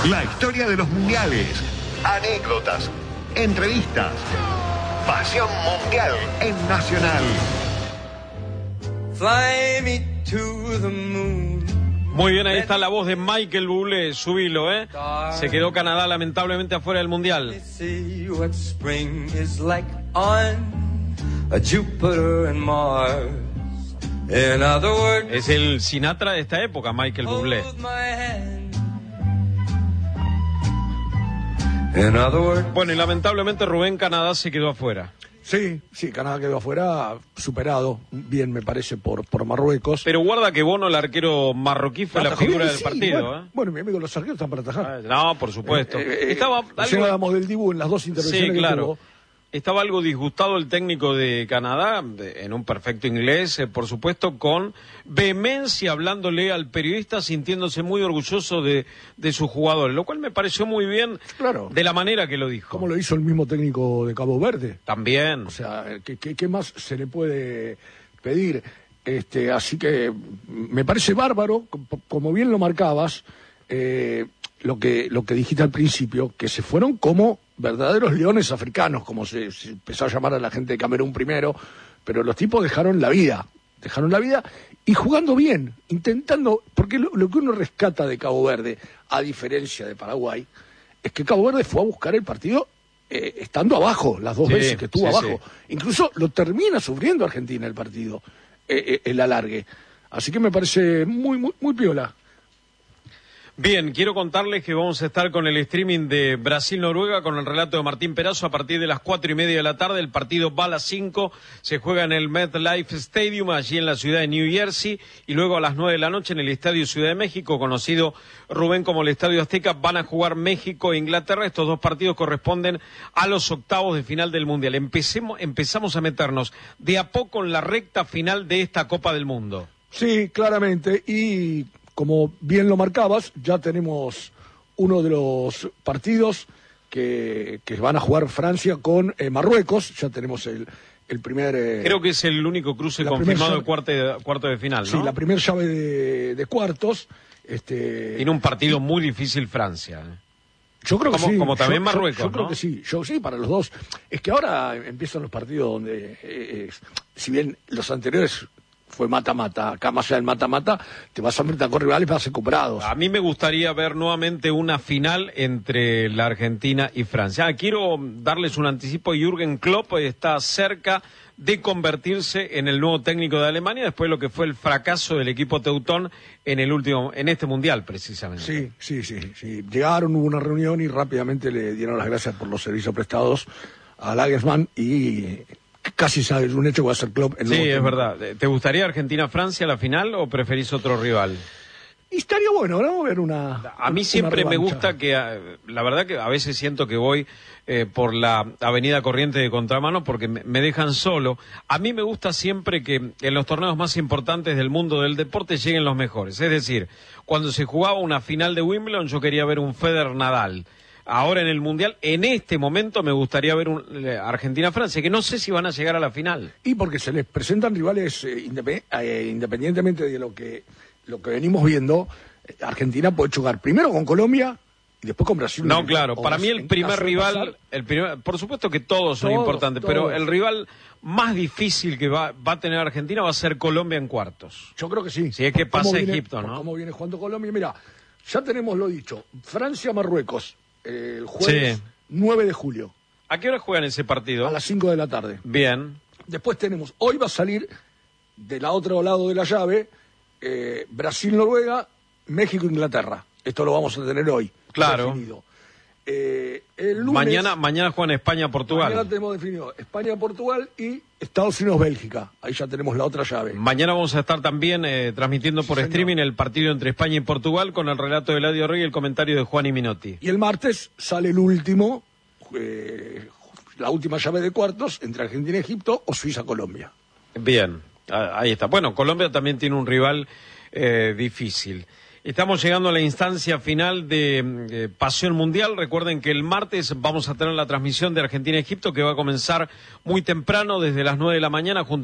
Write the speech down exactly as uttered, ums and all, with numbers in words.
La historia de los mundiales, anécdotas, entrevistas, pasión mundial en Nacional. Fly me to the moon. Muy bien, ahí está la voz de Michael Bublé, subilo, ¿eh? Se quedó Canadá lamentablemente afuera del Mundial. See what spring is like on a Jupiter and Mars. In other words, Es el Sinatra de esta época, Michael Bublé. hold my hand. In other words, Bueno, y lamentablemente Rubén, Canadá se quedó afuera. Sí, sí, Canadá quedó afuera, superado, bien me parece, por, por Marruecos. Pero guarda que Bono, el arquero marroquí, fue la Atajó figura bien, del sí, partido, bueno, ¿eh? Bueno, mi amigo, los arqueros están para atajar. No, por supuesto. Eh, eh, Estaba Recién algo... hablamos del Dibu en las dos intervenciones Sí, que claro. tuvo. Estaba algo disgustado el técnico de Canadá, de- en un perfecto inglés, eh, por supuesto, con vehemencia hablándole al periodista, sintiéndose muy orgulloso de, de sus jugadores, lo cual me pareció muy bien Claro. de la manera que lo dijo. Como lo hizo el mismo técnico de Cabo Verde. También. O sea, ¿qué, qué, qué más se le puede pedir? Este, así que me parece bárbaro, co- como bien lo marcabas, eh, lo que lo que dijiste al principio, que se fueron como verdaderos leones africanos, como se, se empezó a llamar a la gente de Camerún primero, pero los tipos dejaron la vida, dejaron la vida y jugando bien, intentando, porque lo, lo que uno rescata de Cabo Verde, a diferencia de Paraguay, es que Cabo Verde fue a buscar el partido eh, estando abajo, las dos Sí, veces que estuvo sí, abajo. Incluso lo termina sufriendo Argentina el partido, eh, eh, el alargue. Así que me parece muy, muy, muy piola. Bien, quiero contarles que vamos a estar con el streaming de Brasil-Noruega con el relato de Martín Perazo a partir de las cuatro y media de la tarde. El partido va a las cinco, se juega en el MetLife Stadium, allí en la ciudad de New Jersey, y luego a las nueve de la noche en el Estadio Ciudad de México, conocido, Rubén, como el Estadio Azteca, van a jugar México e Inglaterra. Estos dos partidos corresponden a los octavos de final del Mundial. Empecemos, empezamos a meternos de a poco en la recta final de esta Copa del Mundo. Sí, claramente. Y como bien lo marcabas, ya tenemos uno de los partidos que, que van a jugar Francia con eh, Marruecos. Ya tenemos el, el primer... eh, Creo que es el único cruce la confirmado primera- de cuarto de, cuarto de final, ¿no? Sí, la primera llave de, de cuartos. Este, Tiene un partido muy difícil Francia. ¿eh? Yo creo que Como- sí. como también Yo- yo- Marruecos, Yo, creo ¿no? que sí. Yo sí, para los dos. Es que ahora empiezan los partidos donde, eh, eh, si bien los anteriores fue mata-mata, acá más allá del mata-mata, te vas a enfrentar con rivales más recuperados. A mí me gustaría ver nuevamente una final entre la Argentina y Francia. Ah, quiero darles un anticipo. Jürgen Klopp está cerca de convertirse en el nuevo técnico de Alemania después de lo que fue el fracaso del equipo teutón en el último, en este mundial precisamente. Sí, sí, sí, sí. Llegaron, hubo una reunión y rápidamente le dieron las gracias por los servicios prestados a Nagelsmann y casi sabes un hecho que va a ser Klopp. el Sí, nuevo es técnico. verdad. ¿Te gustaría Argentina-Francia la final o preferís otro rival? Y estaría bueno, ¿no? Ver una. A mí una siempre me revancha. gusta que, eh, la verdad que a veces siento que voy eh, por la avenida Corriente de contramano porque me, me dejan solo. A mí me gusta siempre que en los torneos más importantes del mundo del deporte lleguen los mejores. Es decir, cuando se jugaba una final de Wimbledon yo quería ver un Federer-Nadal. Ahora en el Mundial, en este momento me gustaría ver un eh, Argentina-Francia, que no sé si van a llegar a la final. Y porque se les presentan rivales eh, independ- eh, independientemente de lo que lo que venimos viendo, eh, Argentina puede chocar primero con Colombia y después con Brasil. No, claro, O para mí el en primer caso de rival, pasar, el primer, por supuesto que todos son Todos, importantes, todos. pero el rival más difícil que va, va a tener Argentina va a ser Colombia en cuartos. yo creo que sí. Si es que Por cómo pasa viene- Egipto, por ¿no? cómo viene jugando Colombia. Mira, ya tenemos lo dicho. Francia-Marruecos, eh, el jueves Sí. nueve de julio, ¿A qué hora juegan ese partido? a las cinco de la tarde. Bien. Después tenemos, hoy va a salir del otro lado de la llave, eh, Brasil-Noruega, México-Inglaterra. Esto lo vamos a tener hoy. Claro. Definido. Eh, el lunes, Mañana, mañana juegan España-Portugal. mañana tenemos definido España-Portugal y Estados Unidos-Bélgica. Ahí ya tenemos la otra llave. Mañana vamos a estar también eh, transmitiendo por Sí, señor. streaming el partido entre España y Portugal con el relato de Eladio Rey y el comentario de Juan y Minotti. Y el martes sale el último, eh, la última llave de cuartos entre Argentina y Egipto o Suiza-Colombia. Bien, ah, ahí está. Bueno, Colombia también tiene un rival eh, difícil. Estamos llegando a la instancia final de eh, Pasión Mundial. Recuerden que el martes vamos a tener la transmisión de Argentina-Egipto que va a comenzar muy temprano, desde las nueve de la mañana, junto